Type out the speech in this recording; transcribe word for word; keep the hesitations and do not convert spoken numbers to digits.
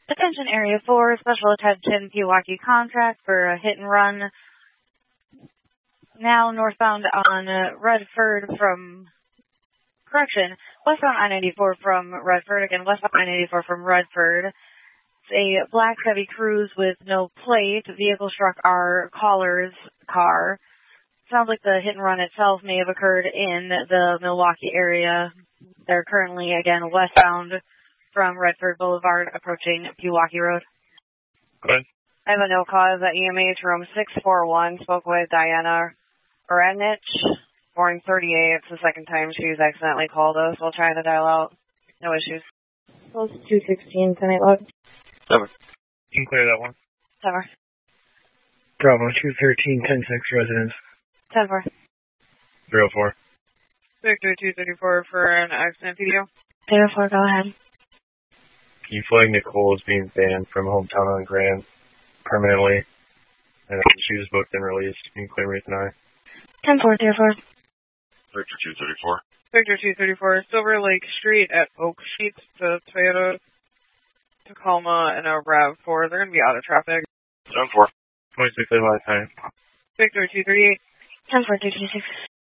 Attention Area four, special attention Pewaukee contract for a hit and run. Now northbound on uh, Redford from, correction, westbound I ninety-four from Redford, again westbound I ninety-four from Redford. It's a black Chevy Cruze with no plate. Vehicle struck our caller's car. Sounds like the hit and run itself may have occurred in the Milwaukee area. They're currently, again, westbound from Redford Boulevard, approaching Pewaukee Road. Go ahead. I have a no cause at E M H room six four one. Spoke with Diana Orenich, boring thirty-eight. It's the second time she's accidentally called us. We'll try to dial out. No issues. Close two sixteen, tonight log. Over. You can clear that one. Over. Bravo, two thirteen, ten six residents. ten four. Zero four. Victor two thirty-four for an accident video. Zero four, go ahead. Can you flag Nicole as being banned from hometown on Grand permanently? And she was booked and released. Can you clear me tonight? ten four, zero four. Victor two thirty-four. Victor two thirty-four, Silver Lake Street at Oak Sheet to Toyota Tacoma and a RAV four. They're going to be out of traffic. Zone four. twenty-six, live time. Victor two thirty-eight. ten four, three two six.